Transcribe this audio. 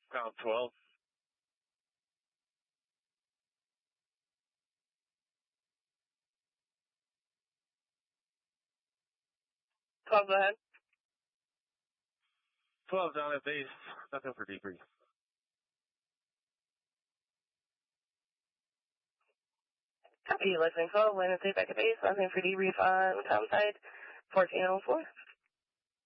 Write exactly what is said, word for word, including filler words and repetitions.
Ground twelve. twelve, go ahead. twelve down at base. Nothing for debrief. Copy, listening twelve, land and safe back at base. Nothing for debrief on com side fourteen oh four.